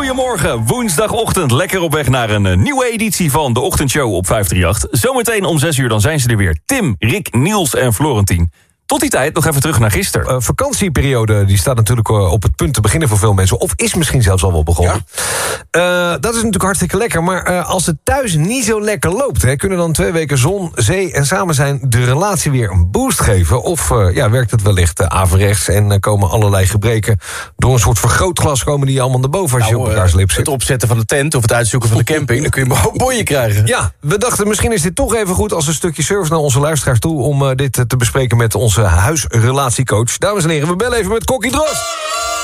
Goedemorgen, woensdagochtend. Lekker op weg naar een nieuwe editie van de Ochtendshow op 538. Zometeen om 6 uur dan zijn ze er weer. Tim, Rick, Niels en Florentien. Tot die tijd nog even terug naar gisteren. Vakantieperiode die staat natuurlijk op het punt te beginnen voor veel mensen. Of is misschien zelfs al wel begonnen. Ja. Dat is natuurlijk hartstikke lekker. Maar als het thuis niet zo lekker loopt... kunnen dan 2 weken zon, zee en samen zijn de relatie weer een boost geven? Of werkt het wellicht averechts en komen allerlei gebreken... door een soort vergrootglas komen die allemaal naar boven als je op elkaars lip zit? Het opzetten van de tent of het uitzoeken van de camping... dan kun je een boeien krijgen. Ja, we dachten misschien is dit toch even goed als een stukje service naar onze luisteraars toe... om dit te bespreken met onze huisrelatiecoach. Dames en heren, we bellen even met Kokkie Drost.